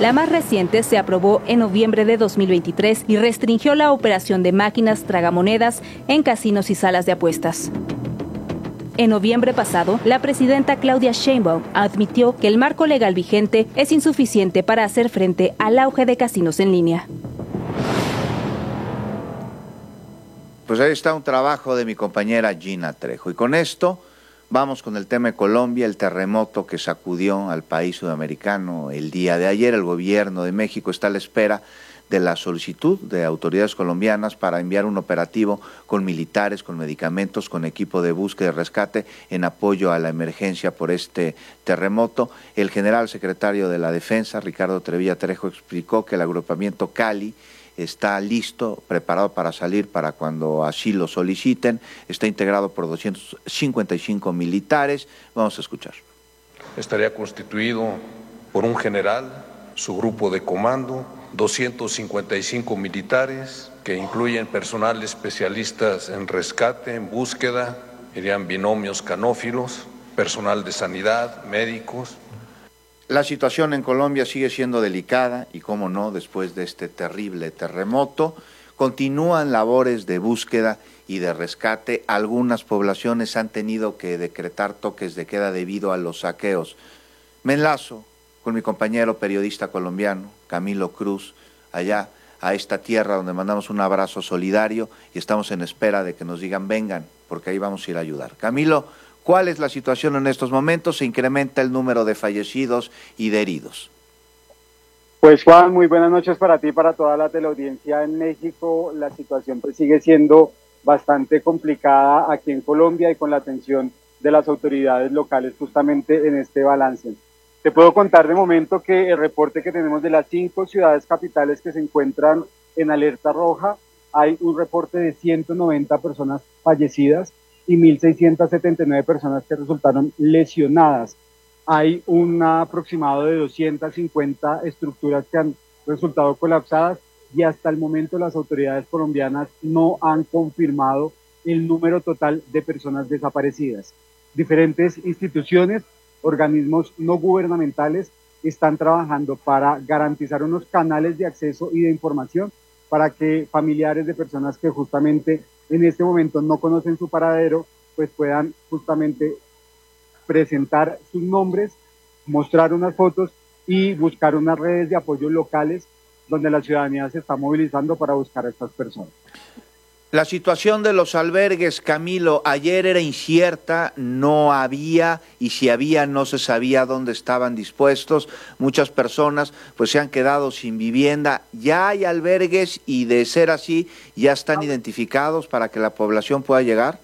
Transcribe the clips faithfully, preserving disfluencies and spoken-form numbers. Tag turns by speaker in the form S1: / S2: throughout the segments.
S1: La más reciente se aprobó en noviembre de dos mil veintitrés y restringió la operación de máquinas tragamonedas en casinos y salas de apuestas. En noviembre pasado, la presidenta Claudia Sheinbaum admitió que el marco legal vigente es insuficiente para hacer frente al auge de casinos en línea.
S2: Pues ahí está un trabajo de mi compañera Gina Trejo. Y con esto vamos con el tema de Colombia, el terremoto que sacudió al país sudamericano el día de ayer. El gobierno de México está a la espera de la solicitud de autoridades colombianas para enviar un operativo con militares, con medicamentos, con equipo de búsqueda y rescate en apoyo a la emergencia por este terremoto. El general secretario de la Defensa, Ricardo Trevilla Trejo, explicó que el agrupamiento Cali está listo, preparado para salir para cuando así lo soliciten. Está integrado por doscientos cincuenta y cinco militares. Vamos a escuchar.
S3: Estaría constituido por un general, su grupo de comando, doscientos cincuenta y cinco militares, que incluyen personal especialistas en rescate, en búsqueda, irían binomios canófilos, personal de sanidad, médicos.
S2: La situación en Colombia sigue siendo delicada y, cómo no, después de este terrible terremoto, continúan labores de búsqueda y de rescate. Algunas poblaciones han tenido que decretar toques de queda debido a los saqueos. Me enlazo con mi compañero periodista colombiano, Camilo Cruz, allá a esta tierra donde mandamos un abrazo solidario y estamos en espera de que nos digan vengan, porque ahí vamos a ir a ayudar. Camilo, ¿cuál es la situación en estos momentos? ¿Se incrementa el número de fallecidos y de heridos?
S4: Pues Juan, muy buenas noches para ti y para toda la teleaudiencia en México. La situación pues sigue siendo bastante complicada aquí en Colombia y con la atención de las autoridades locales justamente en este balance. Te puedo contar de momento que el reporte que tenemos de las cinco ciudades capitales que se encuentran en alerta roja, hay un reporte de ciento noventa personas fallecidas y mil seiscientas setenta y nueve personas que resultaron lesionadas. Hay un aproximado de doscientas cincuenta estructuras que han resultado colapsadas y hasta el momento las autoridades colombianas no han confirmado el número total de personas desaparecidas. Diferentes instituciones, organismos no gubernamentales están trabajando para garantizar unos canales de acceso y de información para que familiares de personas que justamente en este momento no conocen su paradero, pues puedan justamente presentar sus nombres, mostrar unas fotos y buscar unas redes de apoyo locales donde la ciudadanía se está movilizando para buscar a estas personas.
S2: La situación de los albergues, Camilo, ayer era incierta, no había, y si había no se sabía dónde estaban dispuestos. Muchas personas pues se han quedado sin vivienda. ¿Ya hay albergues y de ser así ya están identificados para que la población pueda llegar?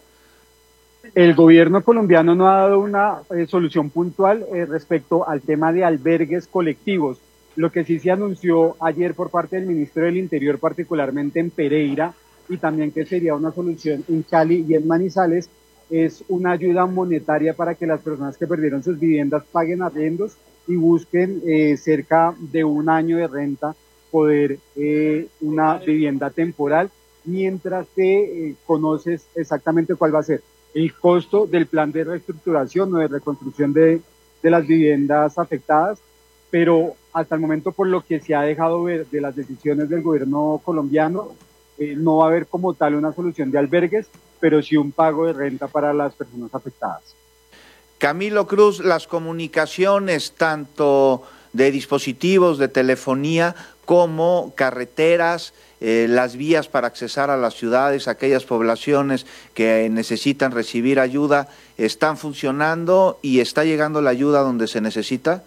S4: El gobierno colombiano no ha dado una eh, solución puntual eh, respecto al tema de albergues colectivos. Lo que sí se anunció ayer por parte del ministro del Interior, particularmente en Pereira, y también que sería una solución en Cali y en Manizales, es una ayuda monetaria para que las personas que perdieron sus viviendas paguen arriendos y busquen eh, cerca de un año de renta poder eh, una vivienda temporal, mientras que eh, conoces exactamente cuál va a ser el costo del plan de reestructuración o de reconstrucción de, de las viviendas afectadas, pero hasta el momento, por lo que se ha dejado ver de las decisiones del gobierno colombiano, Eh, no va a haber como tal una solución de albergues, pero sí un pago de renta para las personas afectadas.
S2: Camilo Cruz, las comunicaciones tanto de dispositivos de telefonía como carreteras, eh, las vías para accesar a las ciudades, aquellas poblaciones que necesitan recibir ayuda, ¿están funcionando y está llegando la ayuda donde se necesita?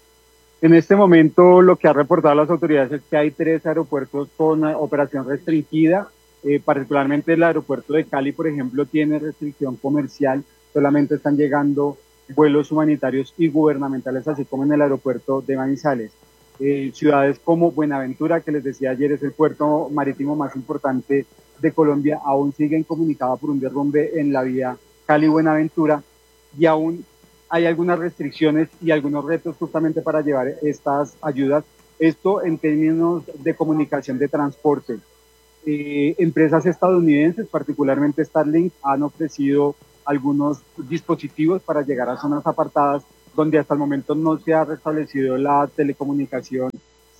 S4: En este momento lo que ha reportado las autoridades es que hay tres aeropuertos con operación restringida, eh, particularmente el aeropuerto de Cali, por ejemplo, tiene restricción comercial, solamente están llegando vuelos humanitarios y gubernamentales, así como en el aeropuerto de Manizales. Eh, ciudades como Buenaventura, que les decía ayer es el puerto marítimo más importante de Colombia, aún siguen comunicadas por un derrumbe en la vía Cali-Buenaventura y aún hay algunas restricciones y algunos retos justamente para llevar estas ayudas. Esto en términos de comunicación de transporte. Eh, empresas estadounidenses, particularmente Starlink, han ofrecido algunos dispositivos para llegar a zonas apartadas donde hasta el momento no se ha restablecido la telecomunicación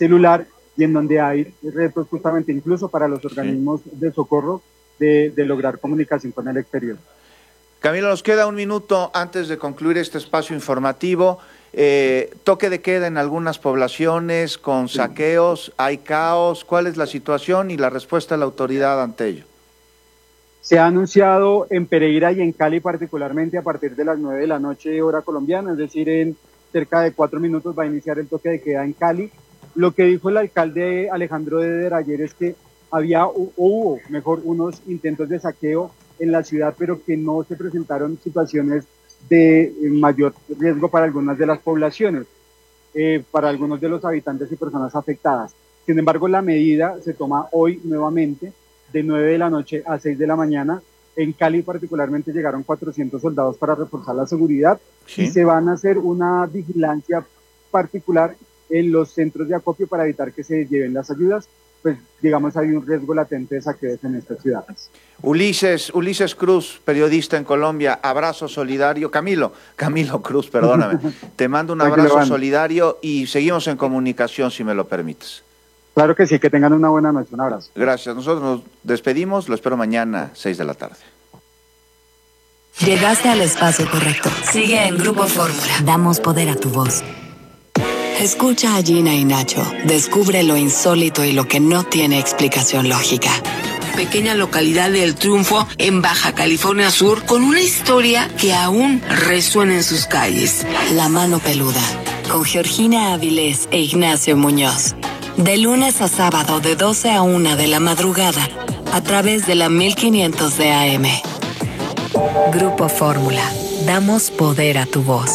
S4: celular y en donde hay retos justamente incluso para los organismos de socorro de, de lograr comunicación con el exterior.
S2: Camilo, nos queda un minuto antes de concluir este espacio informativo. Eh, toque de queda en algunas poblaciones con saqueos, hay caos. ¿Cuál es la situación y la respuesta de la autoridad ante ello?
S4: Se ha anunciado en Pereira y en Cali particularmente a partir de las nueve de la noche hora colombiana, es decir, en cerca de cuatro minutos va a iniciar el toque de queda en Cali. Lo que dijo el alcalde Alejandro Deder ayer es que había o hubo, mejor, unos intentos de saqueo en la ciudad, pero que no se presentaron situaciones de mayor riesgo para algunas de las poblaciones, eh, para algunos de los habitantes y personas afectadas. Sin embargo, la medida se toma hoy nuevamente, de nueve de la noche a seis de la mañana. En Cali particularmente llegaron cuatrocientos soldados para reforzar la seguridad, ¿sí? Y se van a hacer una vigilancia particular en los centros de acopio para evitar que se lleven las ayudas. Pues digamos hay un riesgo latente de saqueos en estas ciudades.
S2: Ulises, Ulises Cruz, periodista en Colombia, abrazo solidario. Camilo, Camilo Cruz, perdóname. Te mando un abrazo solidario y seguimos en comunicación si me lo permites.
S4: Claro que sí, que tengan una buena noche, un abrazo.
S2: Gracias, nosotros nos despedimos, lo espero mañana, seis de la tarde.
S5: Llegaste al espacio correcto. Sigue en Grupo Fórmula. Damos poder a tu voz. Escucha a Gina y Nacho. Descubre lo insólito y lo que no tiene explicación lógica.
S6: Pequeña localidad de El Triunfo, en Baja California Sur, con una historia que aún resuena en sus calles.
S5: La mano peluda, con Georgina Avilés e Ignacio Muñoz. De lunes a sábado, de doce a una de la madrugada, a través de la mil quinientos de A M. Grupo Fórmula. Damos poder a tu voz.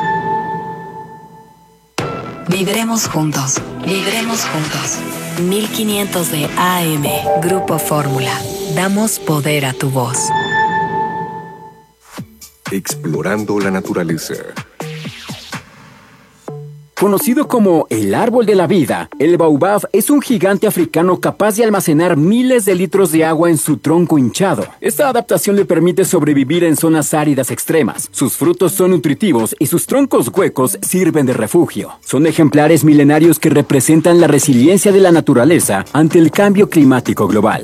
S5: Vibremos juntos, vibremos juntos. mil quinientos de A M, Grupo Fórmula. Damos poder a tu voz.
S7: Explorando la naturaleza.
S8: Conocido como el árbol de la vida, el baobab es un gigante africano capaz de almacenar miles de litros de agua en su tronco hinchado. Esta adaptación le permite sobrevivir en zonas áridas extremas. Sus frutos son nutritivos y sus troncos huecos sirven de refugio. Son ejemplares milenarios que representan la resiliencia de la naturaleza ante el cambio climático global.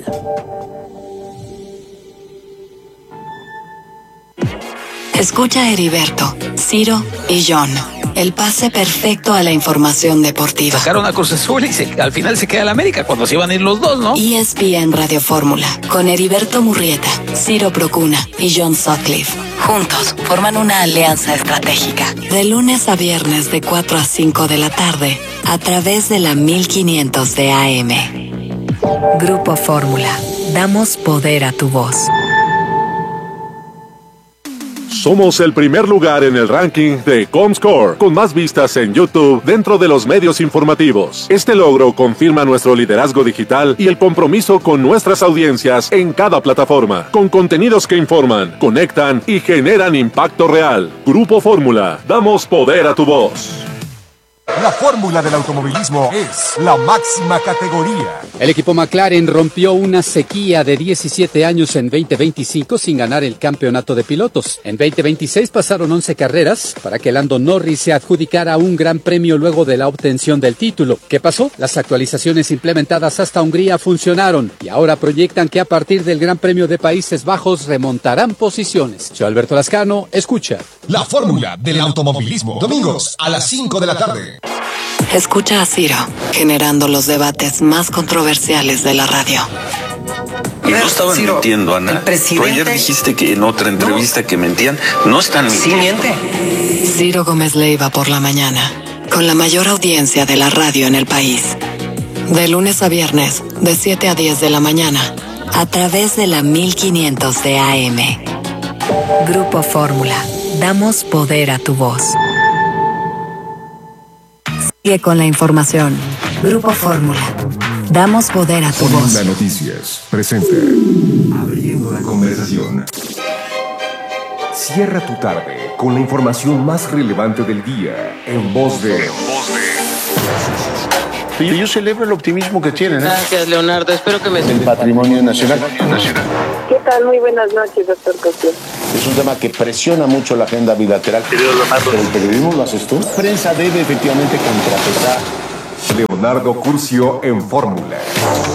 S5: Escucha a Heriberto, Ciro y John. El pase perfecto a la información deportiva.
S9: Sacaron a Cruz Azul y se, al final se queda el América cuando se iban a ir los dos, ¿no?
S5: E S P N Radio Fórmula, con Heriberto Murrieta, Ciro Procuna y John Sutcliffe. Juntos forman una alianza estratégica. De lunes a viernes de cuatro a cinco de la tarde, a través de la mil quinientos de A M. Grupo Fórmula. Damos poder a tu voz.
S10: Somos el primer lugar en el ranking de Comscore, con más vistas en YouTube dentro de los medios informativos. Este logro confirma nuestro liderazgo digital y el compromiso con nuestras audiencias en cada plataforma, con contenidos que informan, conectan y generan impacto real. Grupo Fórmula, damos poder a tu voz.
S11: La fórmula del automovilismo es la máxima categoría.
S12: El equipo McLaren rompió una sequía de diecisiete años en veinte veinticinco sin ganar el campeonato de pilotos. En veinte veintiséis pasaron once carreras para que Lando Norris se adjudicara un gran premio luego de la obtención del título. ¿Qué pasó? Las actualizaciones implementadas hasta Hungría funcionaron y ahora proyectan que a partir del Gran Premio de Países Bajos remontarán posiciones. Soy Alberto Lascano, escucha.
S11: La fórmula del automovilismo. Domingos a las cinco de la tarde.
S5: Escucha a Ciro, generando los debates más controversiales de la radio.
S13: Y no estaban Ciro, mintiendo, Ana. Tú ayer dijiste que en otra entrevista no. que mentían. No están mintiendo.
S5: Sí miente. Ciro Gómez Leiva por la mañana, con la mayor audiencia de la radio en el país. De lunes a viernes, de siete a diez de la mañana, a través de la mil quinientos de A M. Grupo Fórmula. Damos poder a tu voz. Sigue con la información. Grupo Fórmula. Damos poder a tu voz.
S7: Fórmula Noticias presenta Abriendo la conversación. Cierra tu tarde con la información más relevante del día en voz de... En voz
S14: de... Yo celebro el optimismo que tienen. ¿eh?
S15: Gracias, Leonardo. Espero que me...
S14: El patrimonio nacional.
S16: ¿Qué tal? Muy buenas noches, doctor Cosío.
S14: Es un tema que presiona mucho la agenda bilateral. Pero el periodismo lo haces tú. La prensa debe efectivamente contrapesar.
S7: Leonardo Leonardo Curcio en Fórmula.